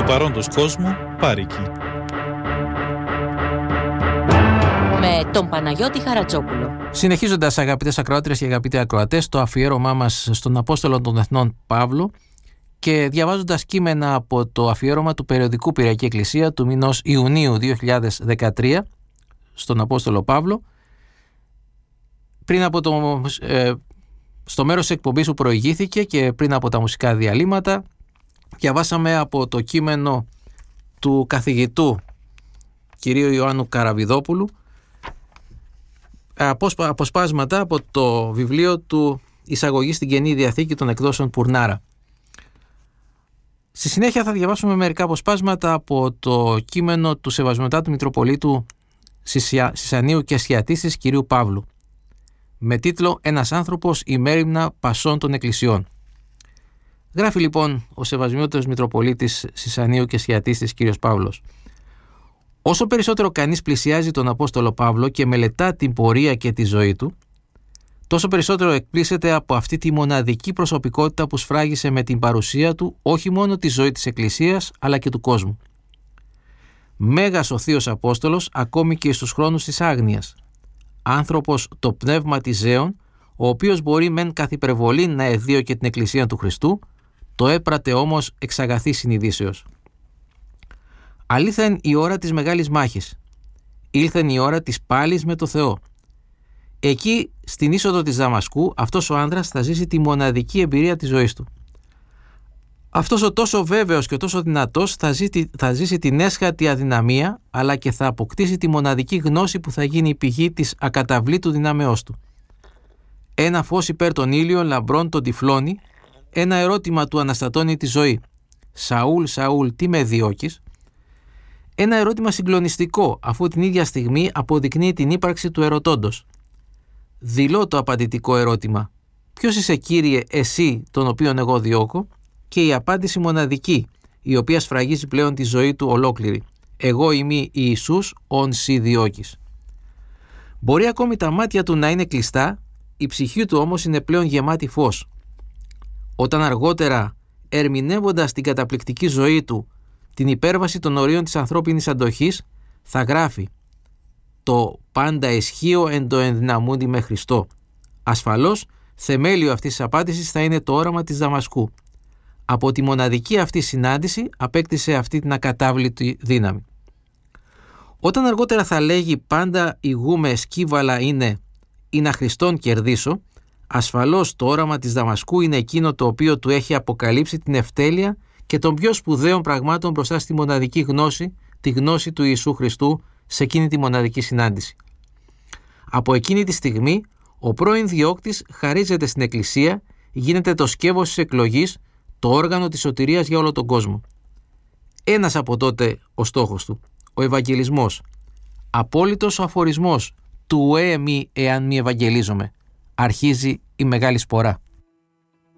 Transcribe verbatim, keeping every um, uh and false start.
παρόντος κόσμου Πάρικη. Με τον Παναγιώτη Χαρατσόπουλο. Συνεχίζοντας, αγαπητές ακροάτριες και αγαπητοί ακροατές, το αφιέρωμά μας στον Απόστολο των Εθνών Παύλο και διαβάζοντας κείμενα από το αφιέρωμα του περιοδικού Πυριακή Εκκλησία του μηνός Ιουνίου δύο χιλιάδες δεκατρία στον Απόστολο Παύλο, πριν από το, ε, στο μέρος της εκπομπής που προηγήθηκε και πριν από τα μουσικά διαλύματα, διαβάσαμε από το κείμενο του καθηγητού κυρίου Ιωάννου Καραβιδόπουλου αποσπάσματα από το βιβλίο του «Εισαγωγή στην Καινή Διαθήκη» των εκδόσεων Πουρνάρα. Στη συνέχεια θα διαβάσουμε μερικά αποσπάσματα από το κείμενο του Σεβασμιωτάτου Μητροπολίτου Σισανίου και Ασιατίστης κυρίου Παύλου, με τίτλο «Ένας άνθρωπος ημέριμνα πασών των εκκλησιών». Γράφει λοιπόν ο Σεβασμιώτος Μητροπολίτης Σισανίου και Ασιατίστης κύριος Παύλος: «Όσο περισσότερο κανείς πλησιάζει τον Απόστολο Παύλο και μελετά την πορεία και τη ζωή του, τόσο περισσότερο εκπλήσεται από αυτή τη μοναδική προσωπικότητα που σφράγισε με την παρουσία του όχι μόνο τη ζωή της Εκκλησίας αλλά και του κόσμου. Μέγας ο Θείος Απόστολος ακόμη και στους χρόνους της άγνοιας. Άνθρωπος το πνεύμα της ζέων, ο οποίος μπορεί μεν καθ' υπερβολή να εδίωκε την Εκκλησία του Χριστού, το έπρατε όμως εξ αγαθής συνειδήσεως. Αλήθεν η ώρα της μεγάλης μάχης. Ήλθεν η ώρα της πάλης με το Θεό. Εκεί, στην είσοδο της Δαμασκού, αυτός ο άνδρας θα ζήσει τη μοναδική εμπειρία της ζωής του. Αυτός ο τόσο βέβαιος και ο τόσο δυνατός θα ζήσει, θα ζήσει την έσχατη αδυναμία, αλλά και θα αποκτήσει τη μοναδική γνώση που θα γίνει η πηγή της ακαταβλήτου δυνάμεώς του. Ένα φως υπέρ των ήλιων λαμπρών τον τυφλώνει, ένα ερώτημα του αναστατώνει τη ζωή. «Σαούλ, Σαούλ, τι με διώκεις?» Ένα ερώτημα συγκλονιστικό, αφού την ίδια στιγμή αποδεικνύει την ύπαρξη του ερωτώντος. Δηλώ το απαντητικό ερώτημα: «Ποιος είσαι, Κύριε, εσύ τον οποίον εγώ διώκω?» Και η απάντηση μοναδική, η οποία σφραγίζει πλέον τη ζωή του ολόκληρη: «Εγώ είμαι Ιησούς, ον σοι διώκεις». Μπορεί ακόμη τα μάτια του να είναι κλειστά, η ψυχή του όμως είναι πλέον γεμάτη φως. Όταν αργότερα, ερμηνεύοντας την καταπληκτική ζωή του, την υπέρβαση των ορίων της ανθρώπινης αντοχής, θα γράφει: «Το πάντα ισχύω εν το ενδυναμούντι με Χριστό». Ασφαλώς, θεμέλιο αυτής της απάντησης θα είναι το όραμα της Δαμασκού. Από τη μοναδική αυτή συνάντηση απέκτησε αυτή την ακατάβλητη δύναμη. Όταν αργότερα θα λέγει «πάντα ηγούμε σκύβαλα είναι, ή να Χριστόν κερδίσω», ασφαλώς το όραμα της Δαμασκού είναι εκείνο το οποίο του έχει αποκαλύψει την ευτέλεια και των πιο σπουδαίων πραγμάτων μπροστά στη μοναδική γνώση, τη γνώση του Ιησού Χριστού σε εκείνη τη μοναδική συνάντηση. Από εκείνη τη στιγμή, ο πρώην διώκτης χαρίζεται στην Εκκλησία, γίνεται το σκεύος της εκλογής, το όργανο της σωτηρίας για όλο τον κόσμο. Ένας από τότε ο στόχος του, ο Ευαγγελισμός. Απόλυτος ο αφορισμός του «ουέ εμεί εάν μη ευαγγελίζομαι». Αρχίζει η μεγάλη σπορά.